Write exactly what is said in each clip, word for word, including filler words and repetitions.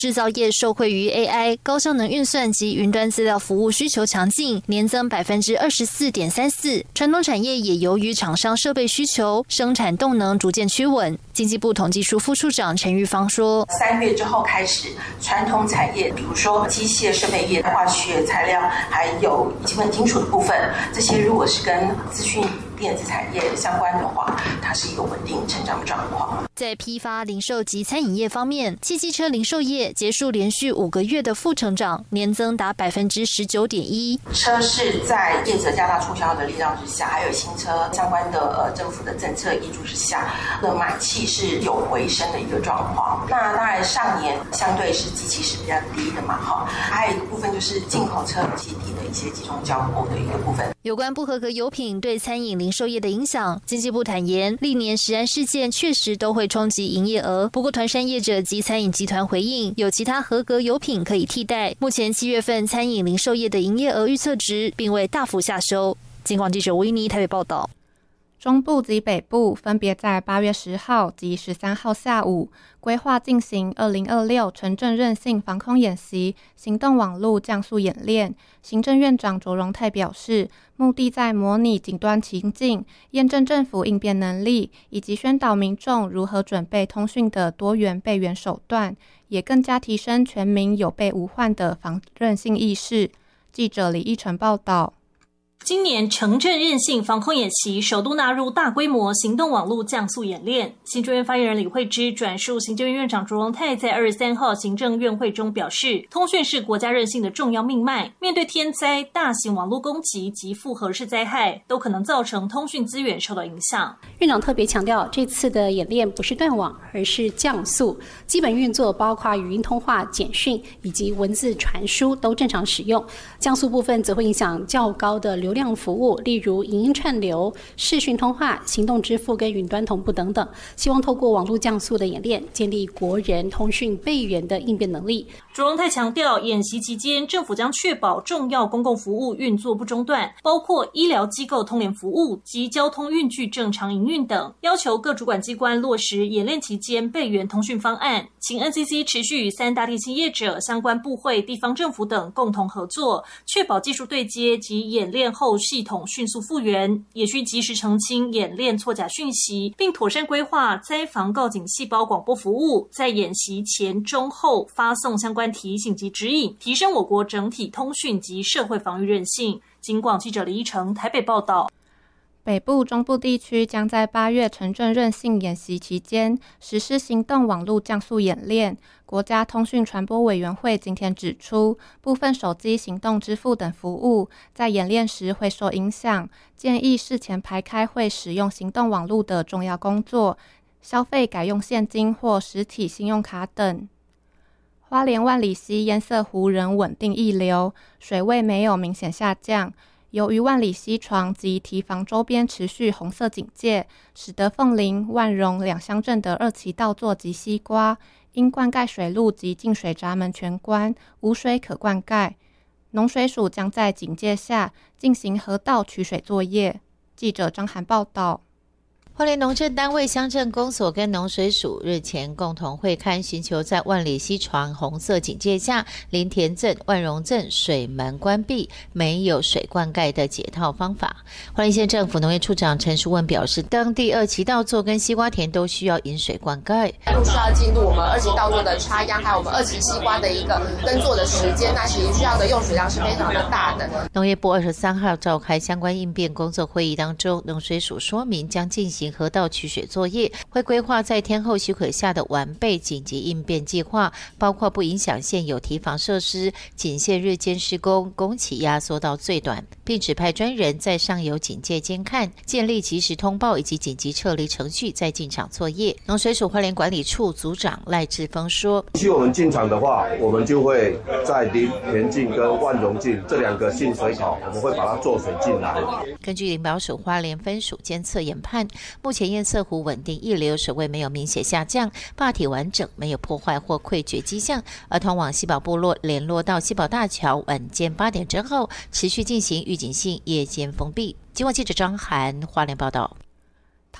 制造业受惠于 A I、高效能运算及云端资料服务需求强劲，年增百分之二十四点三四。传统产业也由于厂商设备需求，生产动能逐渐趋稳。经济部统计处副处长陈玉芳说：“ 三月之后开始，传统产业，比如说机械设备业、化学材料，还有基本金属的部分，这些如果是跟资讯电子产业相关的话，它是一个稳定成长的状况。” 在批发、零售及餐饮业方面，汽机车零售业结束连续五个月的负成长，年增达百分之十九点一。 车是在业者加大促销的力量之下，还有新车相关的呃政府的政策挹注之下，的买气是有回升的一个状况。那当然上年相对是基期是比较低的嘛，哈，还有一个部分就是进口车基地的一些集中交货的一个部分。 有关不合格油品对餐饮零售业的影响，经济部坦言，历年食安事件确实都会冲击营业额。不过，团膳业者及餐饮集团回应，有其他合格油品可以替代。目前七月份餐饮零售业的营业额预测值并未大幅下修。警广记者吴依妮台北报道。 中部及北部分别在八月十号及十三号下午规划进行二零二六城镇韧性防空演习行动网路降速演练。行政院长卓荣泰表示，目的在模拟极端情境，验证政府应变能力，以及宣导民众如何准备通讯的多元备援手段，也更加提升全民有备无患的防韧性意识。记者李义成报道。 今年城镇韧性防空演习首度纳入大规模行动网络降速演练。行政院发言人李慧芝转述行政院院长卓荣泰在二十三号行政院会中表示，通讯是国家韧性的重要命脉，面对天灾、大型网络攻击及复合式灾害，都可能造成通讯资源受到影响。 院长特别强调，这次的演练不是断网，而是降速，基本运作包括语音通话、简讯以及文字传输都正常使用。降速部分则会影响较高的流流量服务，例如影音串流、视讯通话、行动支付跟云端同步等等，希望透过网络降速的演练，建立国人通讯备援的应变能力。 卓荣泰强调，演习期间，政府将确保重要公共服务运作不中断，包括医疗机构通联服务及交通运具正常营运等，要求各主管机关落实演练期间备援通讯方案，请 N C C 持续与三大电信业者、相关部会、地方政府等共同合作，确保技术对接及演练后系统迅速复原，也需及时澄清演练错假讯息，并妥善规划灾防告警细胞广播服务，在演习前、中、后发送相关提醒及指引，提升我国整体通讯及社会防御韧性。警广记者李依成台北报道。 北部、中部地区将在八月城镇韧性演习期间实施行动网络降速演练。国家通讯传播委员会今天指出，部分手机行动支付等服务在演练时会受影响，建议事前排开会使用行动网络的重要工作，消费改用现金或实体信用卡等。花莲万里溪堰塞湖仍稳定溢流，水位没有明显下降。由于万里溪床及堤防周边持续红色警戒，使得凤林、万荣两乡镇的二期稻作及西瓜因灌溉水路及进水闸门全关，无水可灌溉。农水署将在警戒下进行河道取水作业。记者张涵报道。 花莲农政单位乡镇公所跟农水署日前共同会勘，寻求在万里溪床红色警戒下，林田镇、万荣镇水门关闭，没有水灌溉的解套方法。花莲县政府农业处长陈淑文表示，当地二期稻作跟西瓜田都需要引水灌溉， 不需要进入我们二期稻作的插秧，还有我们二期西瓜的一个耕作的时间，那其实需要的用水量是非常的大的。 农业部二十三号召开相关应变工作会议当中，农水署说明将进行河道取水作业，会规划在天后许可下的完备紧急应变计划，包括不影响现有堤防设施，仅限日间施工，工期压缩到最短，并指派专人在上游警戒监看，建立及时通报以及紧急撤离程序，再进场作业。农水署花莲管理处组长赖志峰说， 需我们进场的话，我们就会在林田径跟万荣径这两个进水口，我们会把它做水进来。 根据林保署花莲分署监测研判，目前堰塞湖稳定溢流，水位没有明显下降，坝体完整，没有破坏或溃决迹象。而通往西宝部落联络到西宝大桥晚间八点之后，持续进行预警性夜间封闭。今晚记者张涵花莲报道。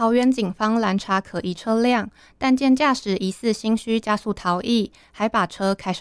桃园警方拦查可疑车辆，但见驾驶疑似心虚加速逃逸，还把车开上